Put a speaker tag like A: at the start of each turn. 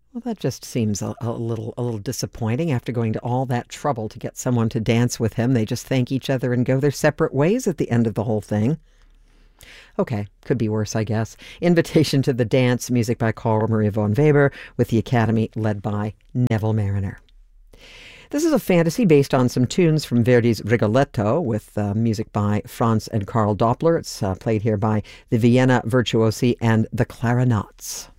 A: Well, that just seems a little disappointing. After going to all that trouble to get someone to dance with him, they just thank each other and go their separate ways at the end of the whole thing. Okay, could be worse, I guess. Invitation to the Dance, music by Carl Maria von Weber, with the Academy led by Neville Marriner. This is a fantasy based on some tunes from Verdi's Rigoletto, with music by Franz and Karl Doppler. It's played here by the Vienna Virtuosi and the Clarinets.